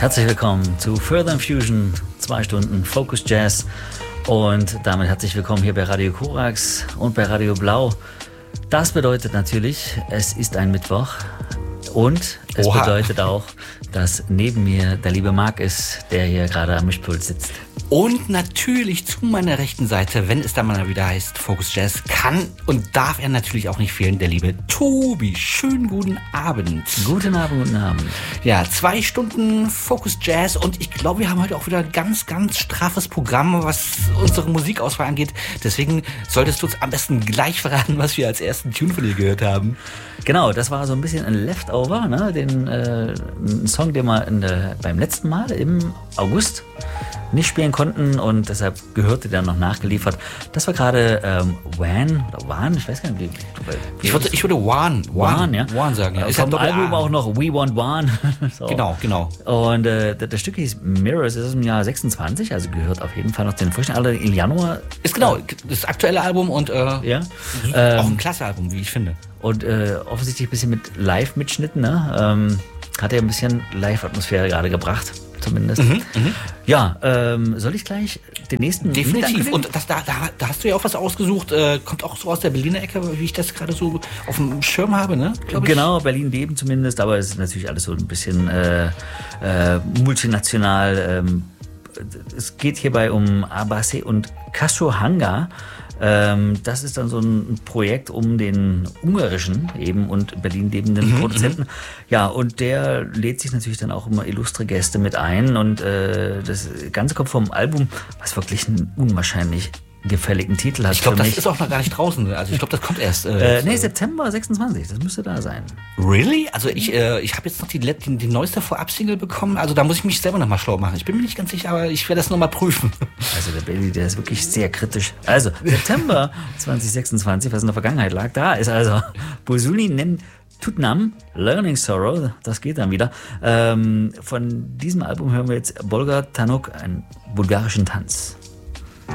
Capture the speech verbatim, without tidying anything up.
Herzlich willkommen zu Further Infusion, zwei Stunden Focus Jazz und damit herzlich willkommen hier bei Radio Korax und bei Radio Blau. Das bedeutet natürlich, es ist ein Mittwoch und es Oha. bedeutet auch, dass neben mir der liebe Marc ist, der hier gerade am Mischpult sitzt. Und natürlich zu meiner rechten Seite, wenn es dann mal wieder heißt Focus Jazz, kann und darf er natürlich auch nicht fehlen, der liebe Tobi. Schönen guten Abend. Guten Abend, guten Abend. Ja, zwei Stunden Focus Jazz und ich glaube, wir haben heute auch wieder ein ganz, ganz straffes Programm, was unsere Musikauswahl angeht. Deswegen solltest du uns am besten gleich verraten, was wir als ersten Tune von dir gehört haben. Genau, das war so ein bisschen ein Leftover, ne? Den äh, ein Song, den wir in der, beim letzten Mal im August nicht spielen konnten und deshalb gehörte der noch nachgeliefert. Das war gerade ähm, Wan oder Wan, ich weiß gar nicht, wie, wie ich würde ich würde Wan, Wan, Wan, ja. Wan sagen. Ja. Ist vom Album auch noch We Want Wan. So. Genau, genau. Und äh, das, das Stück hieß Mirrors, ist im Jahr sechsundzwanzig, also gehört auf jeden Fall noch zu den frischen. Also im Januar. Ist genau, das aktuelle Album und äh, ja. auch ein ähm, klasse Album, wie ich finde. Und äh, offensichtlich ein bisschen mit Live-Mitschnitten, ne? Ähm, hat er ein bisschen Live-Atmosphäre gerade gebracht. Zumindest. Mhm, mh. Ja, ähm, soll ich gleich den nächsten... Definitiv. Und das, da, da, da hast du ja auch was ausgesucht. Äh, kommt auch so aus der Berliner Ecke, wie ich das gerade so auf dem Schirm habe, ne? Genau, Berlin-Leben zumindest. Aber es ist natürlich alles so ein bisschen äh, äh, multinational. Ähm, es geht hierbei um Abase und Kashohanga. Ähm, das ist dann so ein Projekt um den ungarischen eben und Berlin lebenden mhm, Produzenten. Ja, und der lädt sich natürlich dann auch immer illustre Gäste mit ein und äh, das Ganze kommt vom Album, was wirklich einen unwahrscheinlich gefälligen Titel hat. Ich glaube, das ist auch noch gar nicht draußen. Also ich glaube, das kommt erst. Äh, äh, nee, September sechsundzwanzig, das müsste da sein. Really? Also ich, äh, ich habe jetzt noch die, die, die neueste Vorab-Single bekommen. Also da muss ich mich selber noch mal schlau machen. Ich bin mir nicht ganz sicher, aber ich werde das noch mal prüfen. Also der Baby, der ist wirklich sehr kritisch. Also September zwanzig sechsundzwanzig, was in der Vergangenheit lag, da ist also Bosuni nennt Tutnam, Learning Sorrow, das geht dann wieder. Ähm, von diesem Album hören wir jetzt Bolga Tanuk, einen bulgarischen Tanz.